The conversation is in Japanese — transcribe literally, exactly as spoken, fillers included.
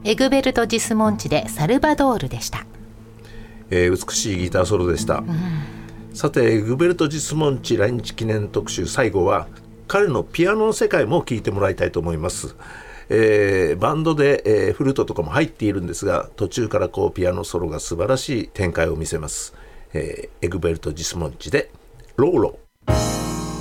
エグベルト・ジスモンチでサルバドールでした。 えー、美しいギターソロでした、うん、さてエグベルト・ジスモンチ来日記念特集、最後は彼のピアノの世界も聴いてもらいたいと思います。えー、バンドで、えー、フルートとかも入っているんですが、途中からこうピアノソロが素晴らしい展開を見せます。えー、エグベルト・ジスモンチでローロー。